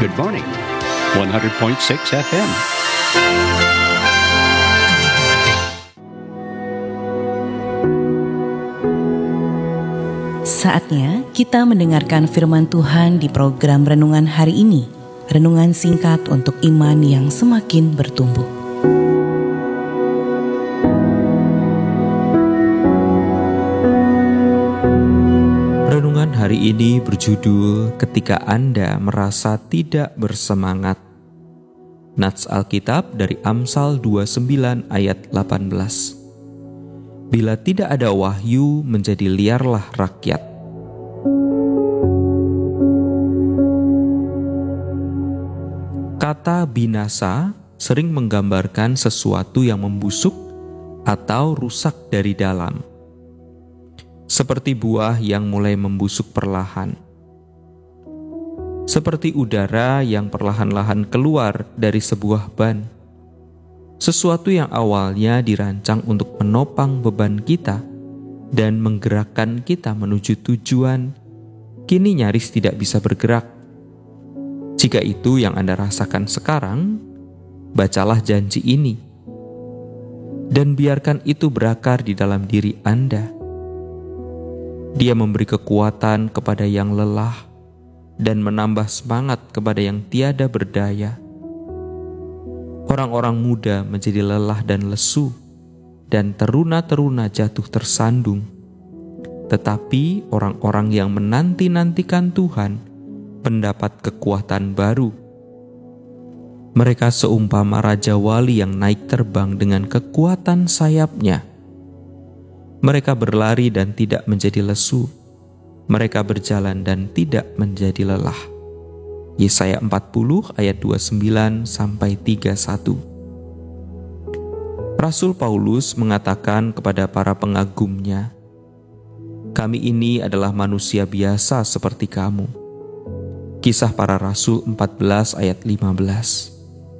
Good morning, 100.6 FM. Saatnya kita mendengarkan firman Tuhan di program Renungan Hari ini. Renungan singkat untuk iman yang semakin bertumbuh. Renungan hari ini berjudul Ketika Anda Merasa Tidak Bersemangat. Nats Alkitab dari Amsal 29 ayat 18. Bila tidak ada wahyu, menjadi liarlah rakyat. Kata binasa sering menggambarkan sesuatu yang membusuk atau rusak dari dalam. Seperti buah yang mulai membusuk perlahan. Seperti udara yang perlahan-lahan keluar dari sebuah ban. Sesuatu yang awalnya dirancang untuk menopang beban kita dan menggerakkan kita menuju tujuan, kini nyaris tidak bisa bergerak. Jika itu yang Anda rasakan sekarang, bacalah janji ini. Dan biarkan itu berakar di dalam diri Anda. Dia memberi kekuatan kepada yang lelah dan menambah semangat kepada yang tiada berdaya. Orang-orang muda menjadi lelah dan lesu, dan teruna-teruna jatuh tersandung. Tetapi orang-orang yang menanti-nantikan Tuhan mendapat kekuatan baru. Mereka seumpama raja wali yang naik terbang dengan kekuatan sayapnya. Mereka berlari dan tidak menjadi lesu. Mereka berjalan dan tidak menjadi lelah. Yesaya 40 ayat 29 sampai 31. Rasul Paulus mengatakan kepada para pengagumnya, "Kami ini adalah manusia biasa seperti kamu." Kisah Para Rasul 14 ayat 15.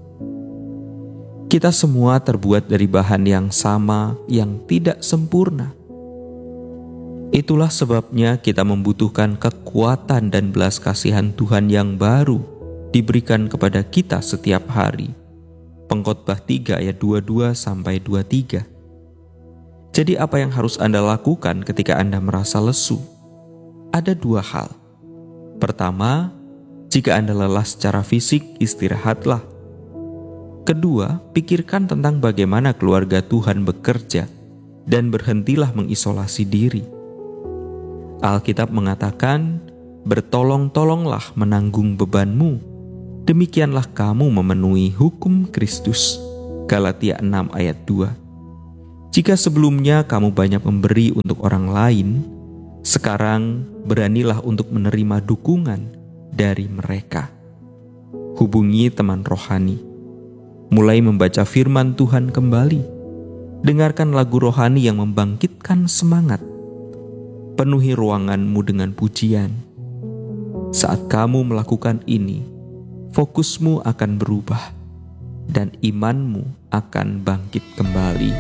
Kita semua terbuat dari bahan yang sama, yang tidak sempurna. Itulah sebabnya kita membutuhkan kekuatan dan belas kasihan Tuhan yang baru diberikan kepada kita setiap hari. Pengkhotbah 3 ayat 22 sampai 23. Jadi apa yang harus Anda lakukan ketika Anda merasa lesu? Ada dua hal. Pertama, jika Anda lelah secara fisik, istirahatlah. Kedua, pikirkan tentang bagaimana keluarga Tuhan bekerja dan berhentilah mengisolasi diri. Alkitab mengatakan, "Bertolong-tolonglah menanggung bebanmu. Demikianlah kamu memenuhi hukum Kristus." Galatia 6 ayat 2. Jika sebelumnya kamu banyak memberi untuk orang lain, sekarang beranilah untuk menerima dukungan dari mereka. Hubungi teman rohani. Mulai membaca firman Tuhan kembali. Dengarkan lagu rohani yang membangkitkan semangat. Penuhi ruanganmu dengan pujian. Saat kamu melakukan ini, fokusmu akan berubah dan imanmu akan bangkit kembali.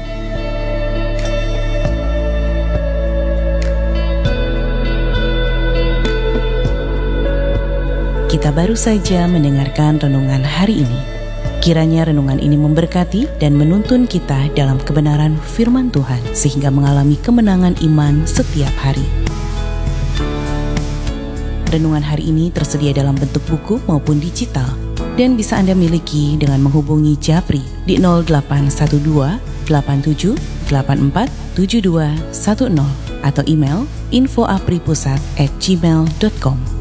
Kita baru saja mendengarkan renungan hari ini. Kiranya renungan ini memberkati dan menuntun kita dalam kebenaran firman Tuhan sehingga mengalami kemenangan iman setiap hari. Renungan hari ini tersedia dalam bentuk buku maupun digital dan bisa Anda miliki dengan menghubungi Japri di 0812 87 84 7210 atau email info@apripusat@gmail.com.